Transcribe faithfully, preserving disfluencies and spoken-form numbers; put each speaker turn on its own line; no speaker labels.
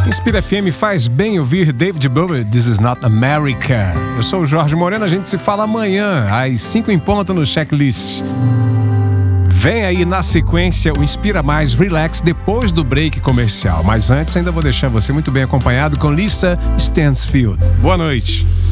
Inspira F M, faz bem ouvir David Bowie, This Is Not America. Eu sou o Jorge Moreno, a gente se fala amanhã, às cinco em ponto no Checklist. Vem aí na sequência o Inspira Mais Relax depois do break comercial. Mas antes ainda vou deixar você muito bem acompanhado com Lisa Stansfield. Boa noite.